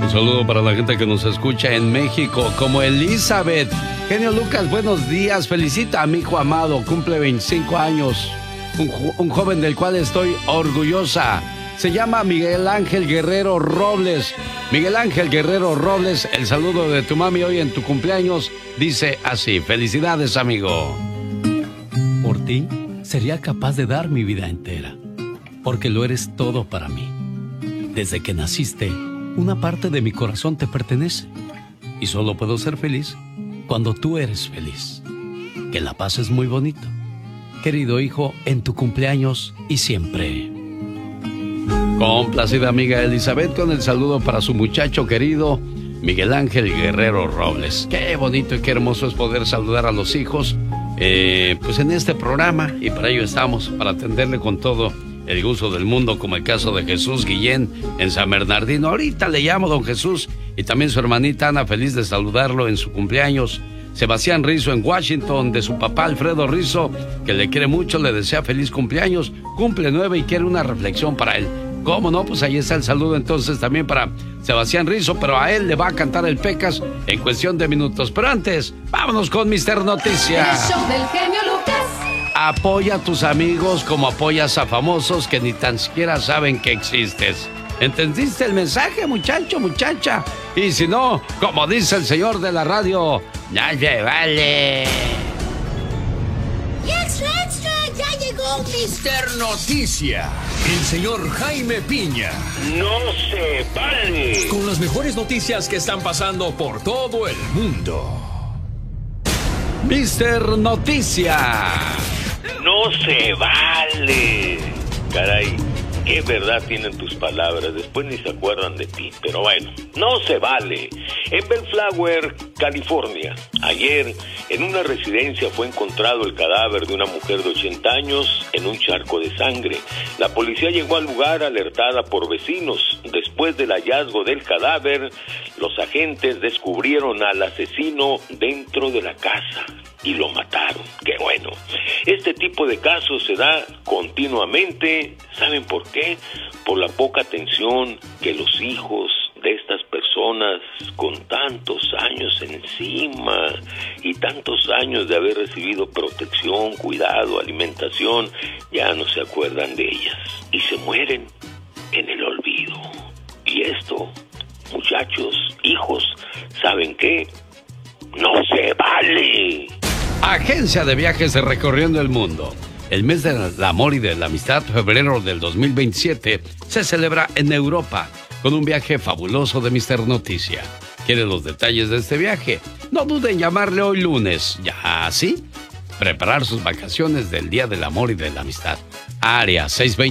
Un saludo para la gente que nos escucha en México, como Elizabeth. Genio Lucas, buenos días. Felicita a mi hijo amado, cumple 25 años. Un joven del cual estoy orgullosa. Se llama Miguel Ángel Guerrero Robles. Miguel Ángel Guerrero Robles, el saludo de tu mami hoy en tu cumpleaños dice así: felicidades, amigo. Por ti sería capaz de dar mi vida entera, porque lo eres todo para mí. Desde que naciste, una parte de mi corazón te pertenece y solo puedo ser feliz cuando tú eres feliz. Que la pases muy bonito, querido hijo, en tu cumpleaños y siempre. Complacida amiga Elizabeth con el saludo para su muchacho querido Miguel Ángel Guerrero Robles. Qué bonito y qué hermoso es poder saludar a los hijos pues en este programa, y para ello estamos, para atenderle con todo el gusto del mundo, como el caso de Jesús Guillén en San Bernardino. Ahorita le llamo don Jesús, y también su hermanita Ana, feliz de saludarlo en su cumpleaños. Sebastián Rizzo en Washington, de su papá Alfredo Rizzo, que le quiere mucho, le desea feliz cumpleaños, cumple 9 y quiere una reflexión para él. ¿Cómo no? Pues ahí está el saludo entonces también para Sebastián Rizzo, pero a él le va a cantar el Pecas en cuestión de minutos. Pero antes, vámonos con Mister Noticias. El show del genio Lucas. Apoya a tus amigos como apoyas a famosos que ni tan siquiera saben que existes. ¿Entendiste el mensaje, muchacho, muchacha? Y si no, como dice el señor de la radio, ya se vale. ¡Extra, extra! ¡Ya llegó Mister Noticia! El señor Jaime Piña. ¡No se vale! Con las mejores noticias que están pasando por todo el mundo. Mister Noticia. ¡No se vale! Caray, qué verdad tienen tus palabras. Después ni se acuerdan de ti. Pero bueno, no se vale. En Bellflower, California, ayer, en una residencia fue encontrado el cadáver de una mujer de 80 años en un charco de sangre. La policía llegó al lugar alertada por vecinos. Después del hallazgo del cadáver, los agentes descubrieron al asesino dentro de la casa y lo mataron. ¡Qué bueno! Este tipo de casos se da continuamente. ¿Saben por qué? Por la poca atención que los hijos de estas personas con tantos años encima y tantos años de haber recibido protección, cuidado, alimentación, ya no se acuerdan de ellas y se mueren en el olvido. Y esto, muchachos, hijos, ¿saben qué? ¡No se vale! Agencia de viajes recorriendo el mundo. El mes del amor y de la amistad, febrero del 2027, se celebra en Europa con un viaje fabuloso de Mister Noticia. ¿Quiere los detalles de este viaje? No duden en llamarle hoy lunes. ¿Ya así? Preparar sus vacaciones del Día del Amor y de la Amistad. Área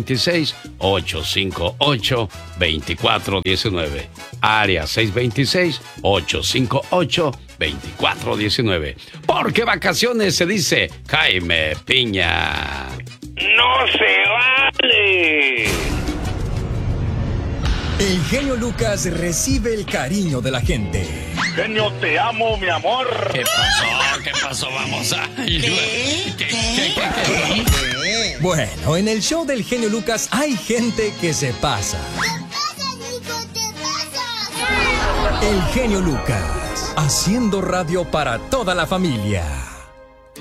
626-858-2419. Área 626-858-2419. Porque vacaciones se dice Jaime Piña. ¡No se vale! El genio Lucas recibe el cariño de la gente. Genio, te amo, mi amor. ¿Qué pasó? ¿Qué pasó? Vamos a... ¿Qué? Bueno, en el show del genio Lucas hay gente que se pasa. ¡Te pasas, Nico! ¡Te pasas! El genio Lucas, haciendo radio para toda la familia.